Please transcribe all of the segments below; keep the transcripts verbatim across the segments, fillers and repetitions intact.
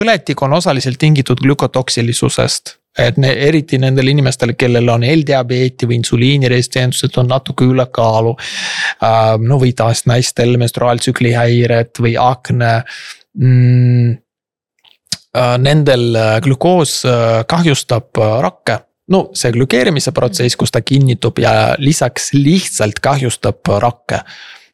põletik on osaliselt tingitud glükotoksilisusest, et ne, eriti nendel inimestel, kellel on L-diabeeti või insuliiniresistentsused on natuke ülekaalu, no või taas naistel menstruaaltsükli häired või akne, mm, nendel glükoos kahjustab rakke. No see glükeerimise protsess, kus ta kinnitub ja lisaks lihtsalt kahjustab rakke.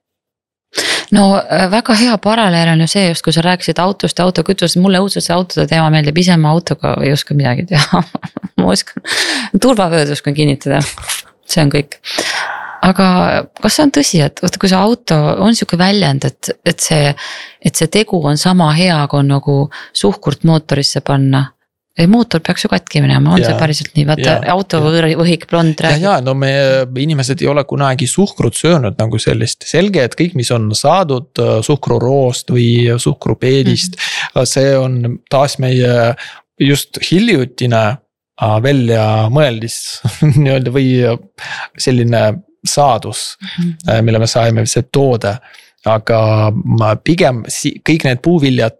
No väga hea paralleel on ju see, just kui sa rääkisid autost ja autokütusest, mulle õudselt see autode teema meeldib, ise ma autoga ei oska midagi teha. Ma oskan turvavööd oskan kinnitada, see on kõik. Aga kas see on tõsi, et kui see auto on siuke väljend, et, et, see, et see tegu on sama hea, kui on nagu suhkurt mootorisse panna? Ei, mootor peaks ju katki minema, on ja, see päriselt nii, vaata ja, auto ja. Võhik blond räägib. Ja, ja, no me inimesed ei ole kunagi suhkrut söönud nagu sellist. Selge, et kõik, mis on saadud suhkruroost või suhkrupeedist, mm-hmm. see on taas meie just hiljutine välja mõeldis või selline saadus, mm-hmm. mille me saime see toode. Aga pigem kõik need puuviljad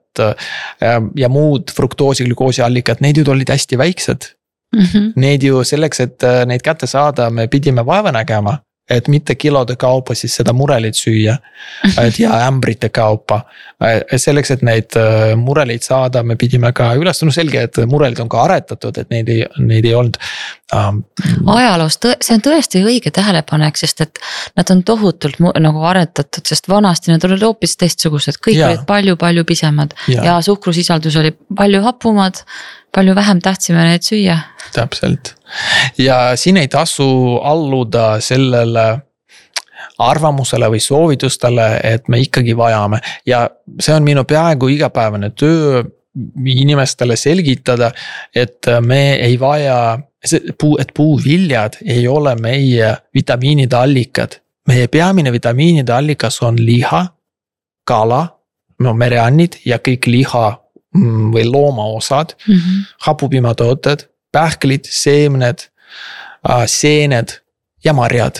ja muud fruktoosi, glükoosi allikad, need ju olid hästi väiksed. Mm-hmm. Need ju selleks, et neid kätte saada, me pidime vaeva nägema, et mitte kilode kaupa siis seda murelit süüa mm-hmm. ja ämbrite kaupa. Selleks, et neid murelit saada, me pidime ka üles, no selge, et murelid on ka aretatud, et neid ei, neid ei olnud. Um, Ajaloos, see on tõesti õige tähelepanek, sest et nad on tohutult nagu aretatud, sest vanasti nad olid hoopis teistsugused, kõik ja. Olid palju-palju pisemad ja. Ja suhkrusisaldus oli palju hapumad, palju vähem tahtsime neid süüa. Täpselt. Ja siin ei tasu alluda sellele arvamusele või soovitustele, et me ikkagi vajame. Ja see on minu peaaegu igapäevane töö inimestele selgitada, et me ei vaja, et puuviljad ei ole meie vitamiinide allikad. Meie peamine vitamiinide allikas on liha, kala, no mereannid ja kõik liha või loomaosad, mm-hmm. hapupiimatooted, pähklid, seemned, seened ja marjad.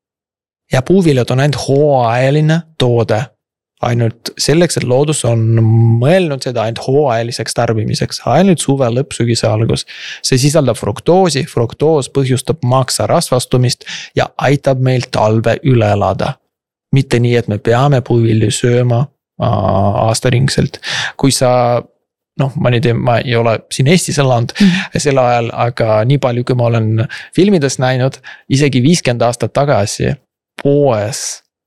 Ja puuviljad on ainult hooajaline toode. Ainult selleks, et loodus on mõelnud seda ainult hooajaliseks tarbimiseks, ainult suve lõpsügise algus. See sisaldab fruktoosi, fruktoos põhjustab maksa rasvastumist ja aitab meil talve üle elada. Mitte nii, et me peame puuvilju sööma aastaringselt. Kui sa noh, ma nüüd ei, ma ei ole siin Eestis elanud mm. sel ajal, aga nii palju, kui ma olen filmides näinud, isegi viiskümmend aastat tagasi poes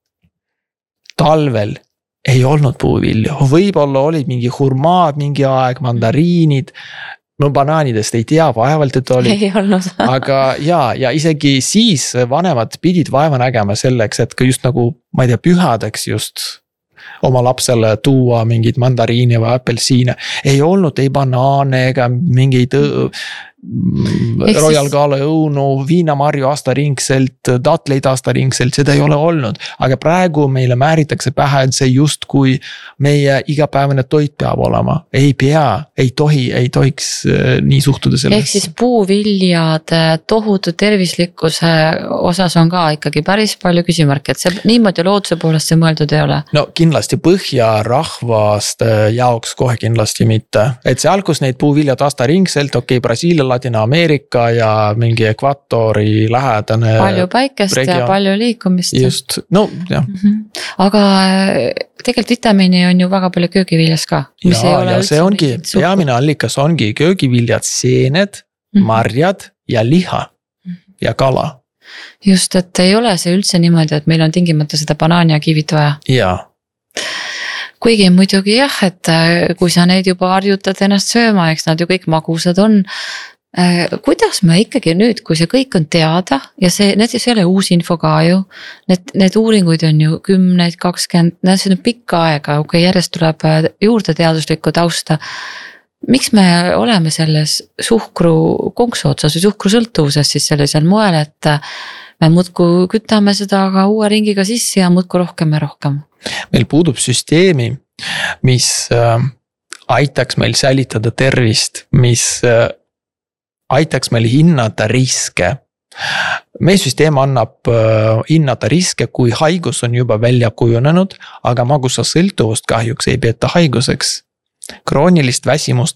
talvel ei olnud puuvilju. Võib-olla olid mingi hurmaad, mingi aeg, mandariinid, no banaanidest ei tea, vaevalt, et olid. Ei olnud. Aga ja, ja isegi siis vanemad pidid vaeva nägema selleks, et just nagu, ma ei tea, pühadeks just oma lapsele tuua mingid mandariine või apelsiine. Ei olnud ei banaane ega mingeid Royal Gala õunu, viinamarju aastaringselt, datleid aastaringselt, seda ei ole olnud. Aga praegu meile määritakse pähe, et see just kui meie igapäevane toit peab olema. Ei pea, ei tohi, ei tohiks nii suhtuda sellest. Ehk siis puuviljade tohutu tervislikkuse osas on ka ikkagi päris palju küsimärke, et see niimoodi looduse poolest see mõeldud ei ole. No kindlasti põhja rahvaste jaoks kohe kindlasti mitte. Et seal, kus neid puuviljad aastaringselt, okei, okay, Brasiilia, Ladina-Ameerika ja mingi ekvatori lähedane. Palju päikest region. Ja palju liikumist. Just, no jah. Mm-hmm. Aga tegelikult vitamiini on ju väga palju köögiviljas ka. Ja, ja see ongi, peamine allikas ongi köögiviljad, seened, mm-hmm. marjad ja liha ja kala. Just, et ei ole see üldse niimoodi, et meil on tingimata seda banaani ja kiivit vaja. Jaa. Kuigi muidugi jah, et kui sa neid juba harjutad ennast sööma, eks nad ju kõik magusad on. Kuidas me ikkagi nüüd, kui see kõik on teada ja see, need ei ole uus info ka ju, need, need uuringuid on ju kümneid, kakskümmend, see on pikka aega, kui järjest tuleb juurde teaduslikku tausta. Miks me oleme selles suhkru konksu otsas või suhkru sõltuvuses siis sellisel moel, et me muudku kütame seda aga uue ringiga sisse ja muudku rohkem ja rohkem? Meil puudub süsteemi, mis aitaks meil säilitada tervist, mis aitaks meil hinnata riske. Meie süsteem annab hinnata riske, kui haigus on juba välja kujunenud, aga magusa sõltuvust kahjuks ei peeta haiguseks. kroonilist väsimust